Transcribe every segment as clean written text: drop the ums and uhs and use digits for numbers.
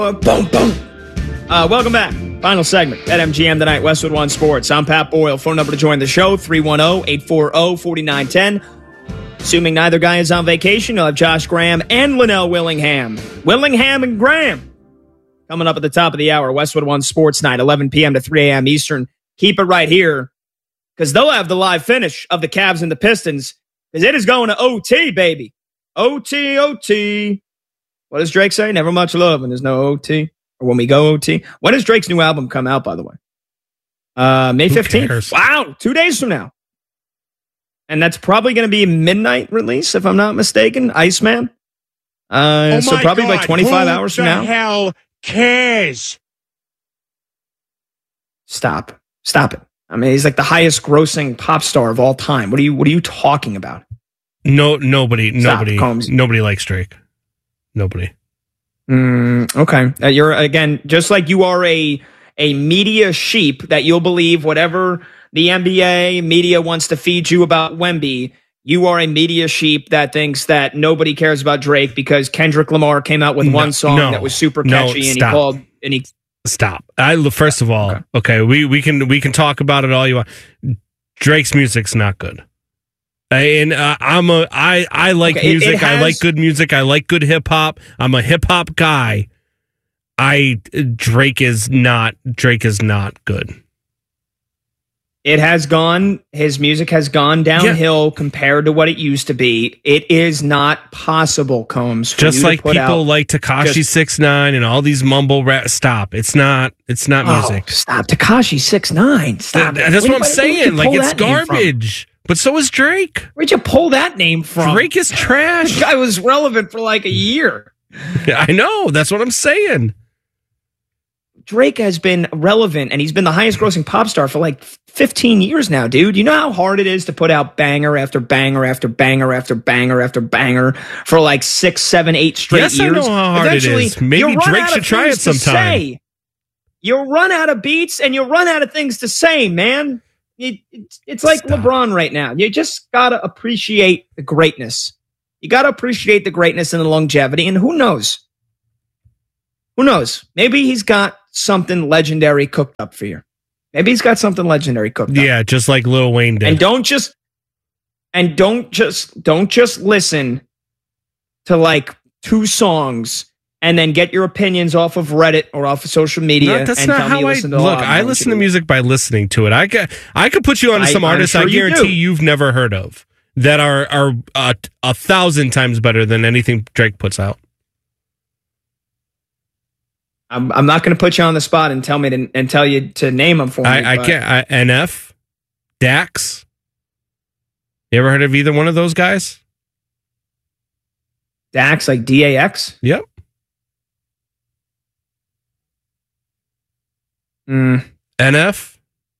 Boom, boom. Welcome back. Final segment at MGM Tonight, Westwood One Sports. I'm Pat Boyle. Phone number to join the show, 310-840-4910. Assuming neither guy is on vacation, you'll have Josh Graham and Linnell Willingham. Willingham and Graham. Coming up at the top of the hour, Westwood One Sports Night, 11 p.m. to 3 a.m. Eastern. Keep it right here, because they'll have the live finish of the Cavs and the Pistons, because it is going to OT, baby. OT, OT. What does Drake say? Never much love when there's no OT. Or when we go OT. When does Drake's new album come out, by the way? May 15th. Wow, 2 days from now. And that's probably going to be a midnight release, if I'm not mistaken. Iceman. So probably by 25 hours from now. Who the hell cares? Stop it. I mean, he's like the highest grossing pop star of all time. What are you talking about? Nobody likes Drake. Nobody. Okay. You're, again, just like you are a media sheep that you'll believe whatever the NBA media wants to feed you about Wemby. You are a media sheep that thinks that nobody cares about Drake because Kendrick Lamar came out with one song that was super catchy and he Stop. First of all, okay, we can talk about it all you want. Drake's music's not good. And I like music. I like good music. I like good hip hop. I'm a hip hop guy. Drake is not good. His music has gone downhill compared to what it used to be. It is not possible, Combs. Just like people like Tekashi 6ix9ine and all these mumble rap. Stop. It's not music. Stop. Tekashi 6ix9ine. Stop. That's what I'm saying. Like, it's garbage. But so is Drake. Where'd you pull that name from? Drake is trash. The guy was relevant for like a year. I know. That's what I'm saying. Drake has been relevant, and he's been the highest grossing pop star for like 15 years now, dude. You know how hard it is to put out banger after banger after banger after banger after banger for like 6, 7, 8 straight years? Yes, I know how hard it is. Maybe Drake should try it sometime. You'll run out of beats, and you'll run out of things to say, man. It's like LeBron right now. You just got to appreciate the greatness. You got to appreciate the greatness and the longevity. And who knows? Who knows? Maybe he's got something legendary cooked up for you. Maybe he's got something legendary cooked up. Yeah, just like Lil Wayne did. And don't just listen to like 2 songs and then get your opinions off of Reddit or off of social media. No, that's not how I look. I listen to music by listening to it. I could put you on to some artists I guarantee you've never heard of that are 1,000 times better than anything Drake puts out. I'm not going to put you on the spot and tell you to name them for me. I can't. NF, Dax. You ever heard of either one of those guys? Dax, like DAX? Yep. NF.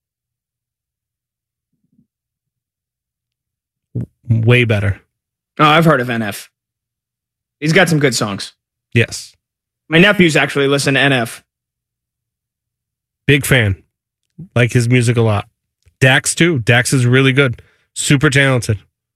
Way better. Oh, I've heard of NF. He's got some good songs. Yes. My nephews actually listen to NF. Big fan. Like his music a lot. Dax too. Dax is really good. Super talented.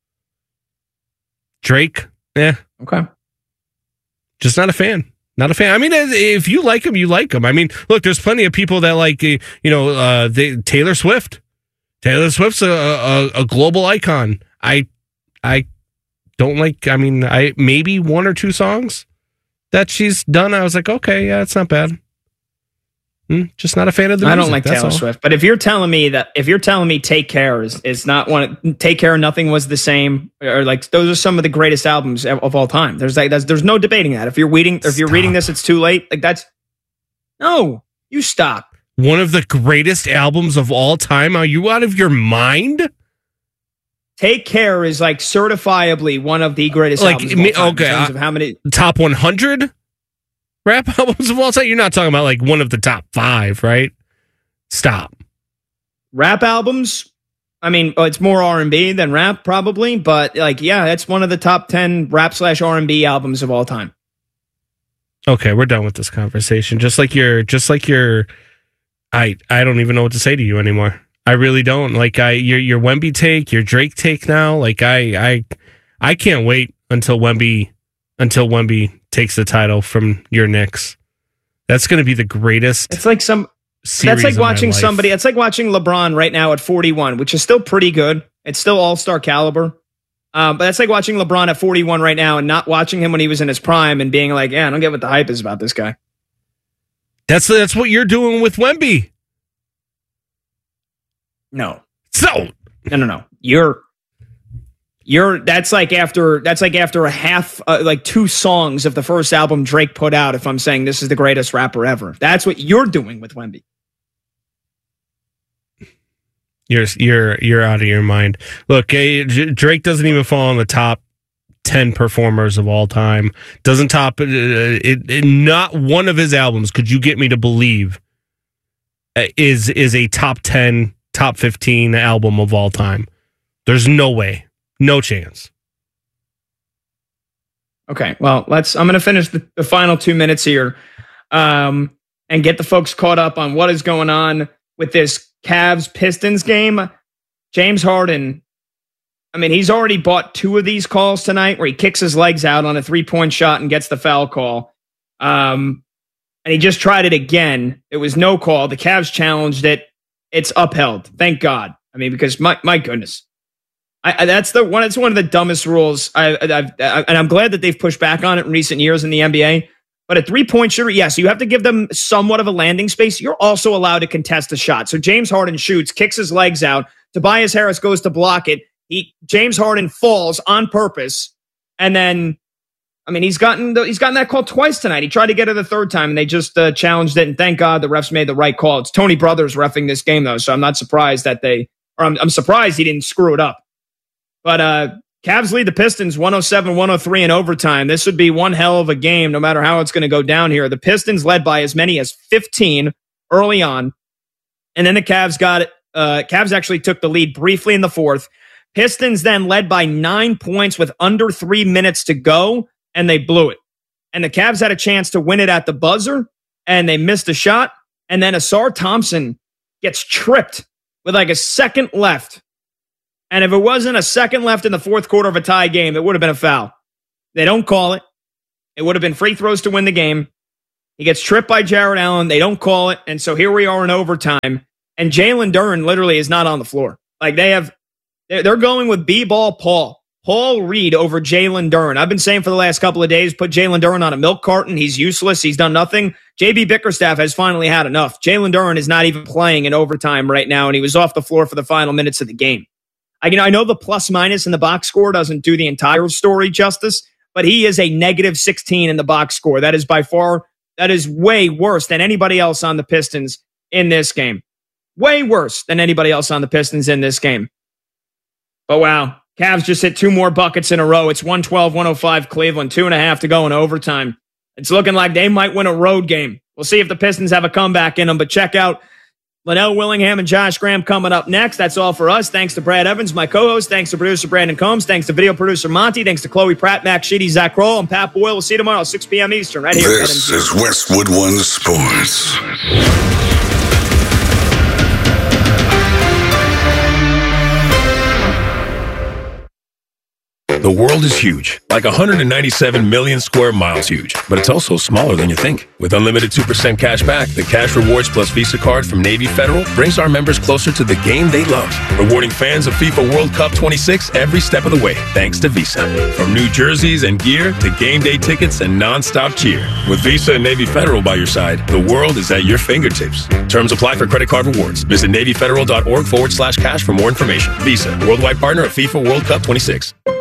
Drake, okay. Just not a fan. Not a fan. I mean, if you like him, you like him. I mean, look, there's plenty of people that like, Taylor Swift. Taylor Swift's a global icon. I don't like, maybe 1 or 2 songs that she's done. I was like, okay, yeah, it's not bad. Just not a fan of the music. I don't like Taylor Swift, but if you're telling me Take Care is not one, Take Care, Nothing Was the Same, or like those are some of the greatest albums of all time. There's no debating that. If you're reading this, it's too late. Like no, you stop. One of the greatest albums of all time. Are you out of your mind? Take Care is like certifiably one of the greatest albums of all time. Okay, in terms of how many top 100 rap albums of all time? You're not talking about like one of the top 5, right? Stop. Rap albums? I mean, it's more R&B than rap, probably, but like, yeah, it's one of the top 10 rap/R&B albums of all time. Okay, we're done with this conversation. Just like your, I don't even know what to say to you anymore. I really don't. Like your Wemby take, your Drake take now. Like I can't wait until Wemby takes the title from your Knicks. That's going to be the greatest. It's like that's like watching somebody. It's like watching LeBron right now at 41, which is still pretty good. It's still all-star caliber. But that's like watching LeBron at 41 right now and not watching him when he was in his prime and being like, yeah, I don't get what the hype is about this guy. That's what you're doing with Wemby. No. So no. That's like after a half, like 2 songs of the first album Drake put out. If I'm saying this is the greatest rapper ever, that's what you're doing with Wemby. You're out of your mind. Look, Drake doesn't even fall in the top 10 performers of all time. Doesn't top not one of his albums. Could you get me to believe is a top 10, top 15 album of all time? There's no way, no chance. Okay, well, I'm going to finish the final 2 minutes here, and get the folks caught up on what is going on with this Cavs-Pistons game. James Harden, I mean, he's already bought 2 of these calls tonight where he kicks his legs out on a 3-point shot and gets the foul call. And he just tried it again. It was no call. The Cavs challenged it. It's upheld. Thank God. I mean, because my goodness. It's one of the dumbest rules. And I'm glad that they've pushed back on it in recent years in the NBA. But a 3-point shooter, yes, you have to give them somewhat of a landing space. You're also allowed to contest a shot. So James Harden shoots, kicks his legs out. Tobias Harris goes to block it. James Harden falls on purpose. And then, I mean, he's gotten that call twice tonight. He tried to get it the third time, and they just challenged it. And thank God the refs made the right call. It's Tony Brothers reffing this game, though, so I'm not surprised that I'm surprised he didn't screw it up. But Cavs lead the Pistons 107-103 in overtime. This would be one hell of a game, no matter how it's going to go down here. The Pistons led by as many as 15 early on, and then the Cavs got it. Cavs actually took the lead briefly in the fourth. Pistons then led by 9 points with under 3 minutes to go, and they blew it. And the Cavs had a chance to win it at the buzzer, and they missed a shot. And then Asar Thompson gets tripped with like a second left. And if it wasn't a second left in the fourth quarter of a tie game, it would have been a foul. They don't call it. It would have been free throws to win the game. He gets tripped by Jared Allen. They don't call it. And so here we are in overtime. And Jalen Duren literally is not on the floor. Like they're going with B-ball Paul Reed over Jalen Duren. I've been saying for the last couple of days, put Jalen Duren on a milk carton. He's useless. He's done nothing. JB Bickerstaff has finally had enough. Jalen Duren is not even playing in overtime right now, and he was off the floor for the final minutes of the game. I know the plus minus in the box score doesn't do the entire story justice, but he is a negative 16 in the box score. That is way worse than anybody else on the Pistons in this game. Way worse than anybody else on the Pistons in this game. But wow, Cavs just hit 2 more buckets in a row. It's 112-105 Cleveland, 2.5 to go in overtime. It's looking like they might win a road game. We'll see if the Pistons have a comeback in them, but check out Linnell Willingham and Josh Graham coming up next. That's all for us. Thanks to Brad Evans, my co-host. Thanks to producer Brandon Combs. Thanks to video producer Monty. Thanks to Chloe Pratt, Max Sheedy, Zach Kroll, and Pat Boyle. We'll see you tomorrow, 6 p.m. Eastern, right here. This is Westwood One Sports. The world is huge, like 197 million square miles huge, but it's also smaller than you think. With unlimited 2% cash back, the Cash Rewards Plus Visa card from Navy Federal brings our members closer to the game they love, rewarding fans of FIFA World Cup 26 every step of the way, thanks to Visa. From new jerseys and gear to game day tickets and non-stop cheer. With Visa and Navy Federal by your side, the world is at your fingertips. Terms apply for credit card rewards. Visit NavyFederal.org/cash for more information. Visa, worldwide partner of FIFA World Cup 26.